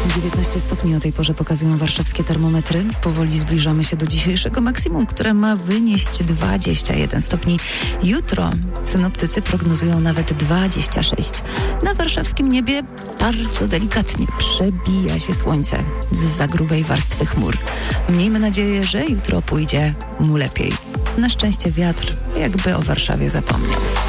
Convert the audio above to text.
19 stopni o tej porze pokazują warszawskie termometry. Powoli zbliżamy się do dzisiejszego maksimum, które ma wynieść 21 stopni. Jutro synoptycy prognozują nawet 26. Na warszawskim niebie bardzo delikatnie przebija się słońce zza grubej warstwy chmur. Miejmy nadzieję, że jutro pójdzie mu lepiej. Na szczęście wiatr jakby o Warszawie zapomniał.